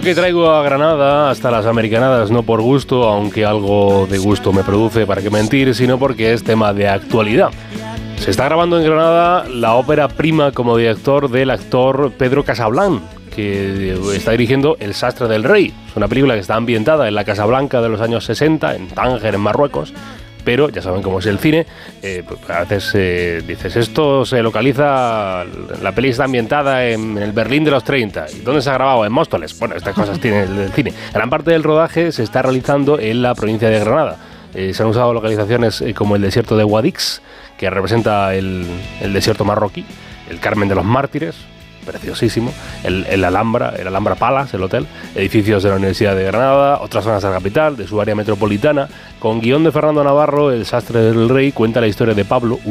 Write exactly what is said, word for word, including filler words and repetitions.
que traigo a Granada hasta las americanadas, no por gusto, aunque algo de gusto me produce, para qué mentir, sino porque es tema de actualidad. Se está grabando en Granada la ópera prima como director del actor Pedro Casablanc, que está dirigiendo El sastre del rey. Es una película que está ambientada en la Casa Blanca de los años sesenta, en Tánger, en Marruecos. Pero ya saben cómo es el cine, eh, pues a veces eh, dices, esto se localiza, la peli está ambientada en, en el Berlín de los treinta. ¿Y dónde se ha grabado? En Móstoles. Bueno, estas cosas tiene el, el cine. Gran parte del rodaje se está realizando en la provincia de Granada. Eh, se han usado localizaciones eh, como el desierto de Guadix, que representa el, el desierto marroquí, el Carmen de los Mártires, preciosísimo, el, el Alhambra, el Alhambra Palace, el hotel, edificios de la Universidad de Granada, otras zonas de la capital, de su área metropolitana. Con guión de Fernando Navarro, El sastre del rey cuenta la historia de Pablo,